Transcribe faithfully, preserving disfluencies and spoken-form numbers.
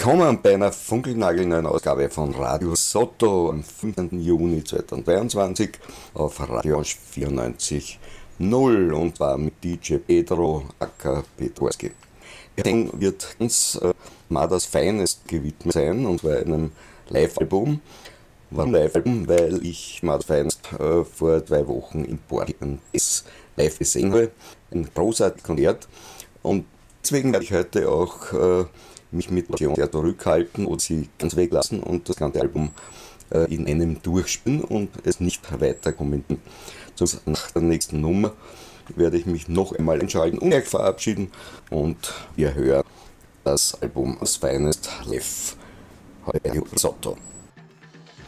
Willkommen bei einer funkelnagelneuen Ausgabe von Radio Soto am fünfzehnten Juni zweitausendzweiundzwanzig auf Radio vierundneunzig Komma null und zwar mit D J Pedro aka Pedorski. Der Sendung wird ganz äh, Mothers Finest gewidmet sein und zwar einem Live-Album. Warum Live-Album? Weil ich Mothers Finest äh, vor zwei Wochen in Portland live gesehen habe. Ein großartiges Konzert und deswegen werde ich heute auch äh, mich mit Version sehr zurückhalten oder sie ganz weglassen und das ganze Album äh, in einem durchspielen und es nicht weiter kommentieren. Sonst nach der nächsten Nummer werde ich mich noch einmal entscheiden und euch verabschieden und wir hören das Album As Finest live bei Soto.